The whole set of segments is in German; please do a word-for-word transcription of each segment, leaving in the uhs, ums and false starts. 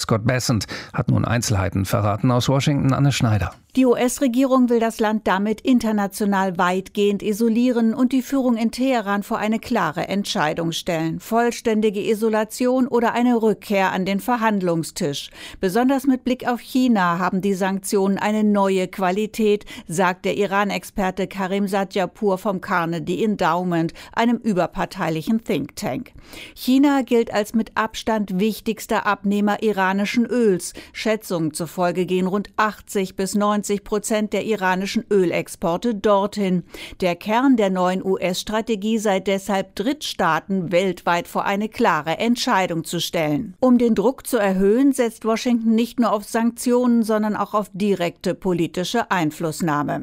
Scott Bessent hat nun Einzelheiten verraten. Aus Washington Anne Schneider. Die U S-Regierung will das Land damit international weitgehend isolieren und die Führung in Teheran vor eine klare Entscheidung stellen. Vollständige Isolation oder eine Rückkehr an den Verhandlungstisch. Besonders mit Blick auf China haben die Sanktionen eine neue Qualität, sagt der Iran-Experte Karim Sadjapur vom Carnegie Endowment, einem überparteilichen Think Tank. China gilt als mit Abstand wichtigster Abnehmer iranischen Öls. Schätzungen zufolge gehen rund achtzig bis neunzig Prozent der iranischen Ölexporte dorthin. Der Kern der neuen U S-Strategie sei deshalb, Drittstaaten weltweit vor eine klare Entscheidung zu stellen. Um den Druck zu erhöhen, setzt Washington nicht nur auf Sanktionen, sondern auch auf direkte politische Einflussnahme.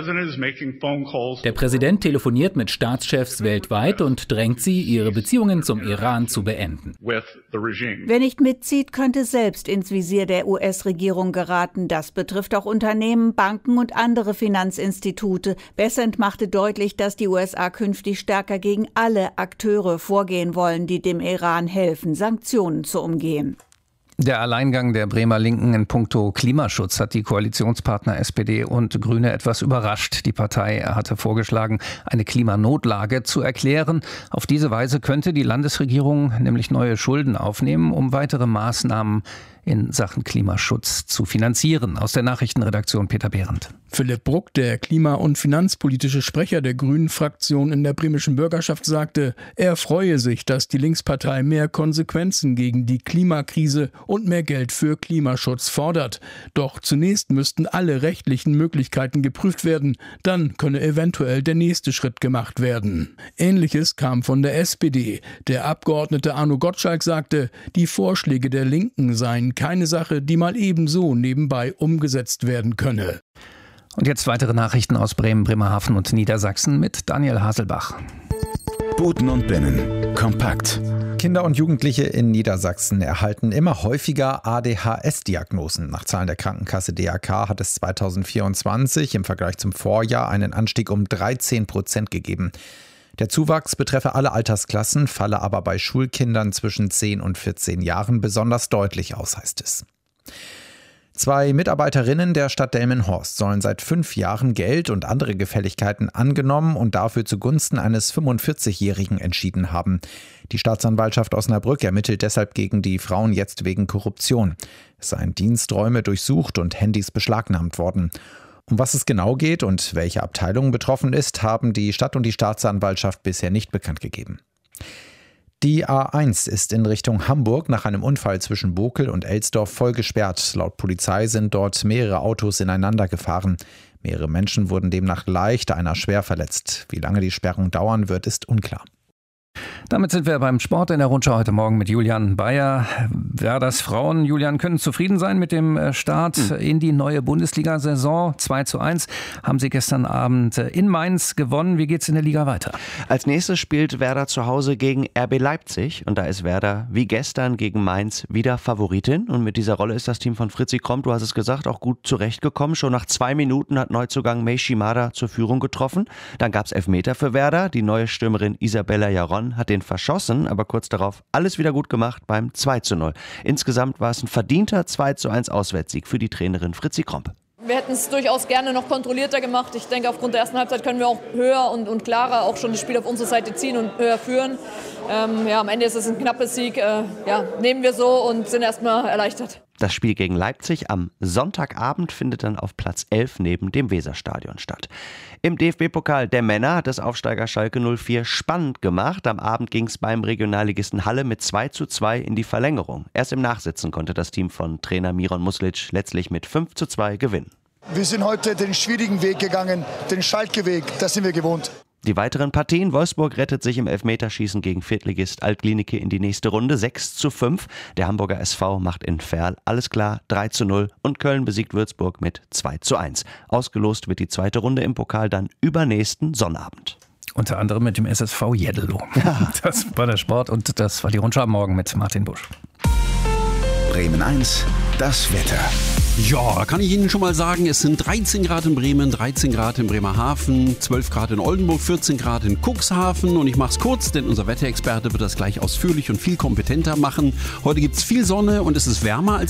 Der Präsident telefoniert mit Staatschefs weltweit und drängt sie, ihre Beziehungen zum Iran zu beenden. Wer nicht mitzieht, könnte selbst ins Visier der U S-Regierung geraten. Das betrifft auch Unternehmen, Banken und andere Finanzinstitute. Bessent machte deutlich, dass die U S A künftig stärker gegen alle Akteure vorgehen wollen, die dem Iran helfen, Sanktionen zu umgehen. Der Alleingang der Bremer Linken in puncto Klimaschutz hat die Koalitionspartner S P D und Grüne etwas überrascht. Die Partei hatte vorgeschlagen, eine Klimanotlage zu erklären. Auf diese Weise könnte die Landesregierung nämlich neue Schulden aufnehmen, um weitere Maßnahmen in Sachen Klimaschutz zu finanzieren. Aus der Nachrichtenredaktion Peter Behrendt. Philipp Bruck, der klima- und finanzpolitische Sprecher der Grünen-Fraktion in der bremischen Bürgerschaft, sagte, er freue sich, dass die Linkspartei mehr Konsequenzen gegen die Klimakrise und mehr Geld für Klimaschutz fordert. Doch zunächst müssten alle rechtlichen Möglichkeiten geprüft werden. Dann könne eventuell der nächste Schritt gemacht werden. Ähnliches kam von der S P D. Der Abgeordnete Arno Gottschalk sagte, die Vorschläge der Linken seien keine Sache, die mal ebenso nebenbei umgesetzt werden könne. Und jetzt weitere Nachrichten aus Bremen, Bremerhaven und Niedersachsen mit Daniel Haselbach. Boten und Binnen. Kompakt. Kinder und Jugendliche in Niedersachsen erhalten immer häufiger A D H S-Diagnosen. Nach Zahlen der Krankenkasse D R K hat es zweitausendvierundzwanzig im Vergleich zum Vorjahr einen Anstieg um dreizehn Prozent gegeben. Der Zuwachs betreffe alle Altersklassen, falle aber bei Schulkindern zwischen zehn und vierzehn Jahren besonders deutlich aus, heißt es. Zwei Mitarbeiterinnen der Stadt Delmenhorst sollen seit fünf Jahren Geld und andere Gefälligkeiten angenommen und dafür zugunsten eines fünfundvierzigjährigen entschieden haben. Die Staatsanwaltschaft Osnabrück ermittelt deshalb gegen die Frauen jetzt wegen Korruption. Es seien Diensträume durchsucht und Handys beschlagnahmt worden. Um was es genau geht und welche Abteilung betroffen ist, haben die Stadt und die Staatsanwaltschaft bisher nicht bekannt gegeben. Die A eins ist in Richtung Hamburg nach einem Unfall zwischen Bokel und Elsdorf voll gesperrt. Laut Polizei sind dort mehrere Autos ineinander gefahren. Mehrere Menschen wurden demnach leicht, einer schwer verletzt. Wie lange die Sperrung dauern wird, ist unklar. Damit sind wir beim Sport in der Rundschau heute Morgen mit Julian Bayer. Werders Frauen, Julian, können zufrieden sein mit dem Start in die neue Bundesliga-Saison. zwei zu eins haben sie gestern Abend in Mainz gewonnen. Wie geht's in der Liga weiter? Als nächstes spielt Werder zu Hause gegen R B Leipzig. Und da ist Werder wie gestern gegen Mainz wieder Favoritin. Und mit dieser Rolle ist das Team von Fritzi Kromp, du hast es gesagt, auch gut zurechtgekommen. Schon nach zwei Minuten hat Neuzugang Mei Shimada zur Führung getroffen. Dann gab's Elfmeter für Werder. Die neue Stürmerin Isabella Jaron hat den verschossen, aber kurz darauf alles wieder gut gemacht beim zwei zu null. Insgesamt war es ein verdienter zwei zu eins Auswärtssieg für die Trainerin Fritzi Kromp. Wir hätten es durchaus gerne noch kontrollierter gemacht. Ich denke, aufgrund der ersten Halbzeit können wir auch höher und, und klarer auch schon das Spiel auf unsere Seite ziehen und höher führen. Ähm, ja, am Ende ist es ein knappes Sieg. Äh, ja, nehmen wir so und sind erstmal erleichtert. Das Spiel gegen Leipzig am Sonntagabend findet dann auf Platz elf neben dem Weserstadion statt. Im D F B-Pokal der Männer hat das Aufsteiger Schalke null vier spannend gemacht. Am Abend ging es beim Regionalligisten Halle mit zwei zu zwei in die Verlängerung. Erst im Nachsitzen konnte das Team von Trainer Miron Muslic letztlich mit fünf zu zwei gewinnen. Wir sind heute den schwierigen Weg gegangen, den Schalke-Weg, das sind wir gewohnt. Die weiteren Partien: Wolfsburg rettet sich im Elfmeterschießen gegen Viertligist Alt-Glienicke in die nächste Runde, sechs zu fünf. Der Hamburger S V macht in Verl alles klar, drei zu null. Und Köln besiegt Würzburg mit zwei zu eins. Ausgelost wird die zweite Runde im Pokal dann übernächsten Sonnabend. Unter anderem mit dem S S V Jeddelo. Ja. Das war der Sport und das war die Rundschau am Morgen mit Martin Busch. Bremen eins, das Wetter. Ja, kann ich Ihnen schon mal sagen, es sind dreizehn Grad in Bremen, dreizehn Grad in Bremerhaven, zwölf Grad in Oldenburg, vierzehn Grad in Cuxhaven. Und ich mache es kurz, denn unser Wetterexperte wird das gleich ausführlich und viel kompetenter machen. Heute gibt es viel Sonne und es ist wärmer als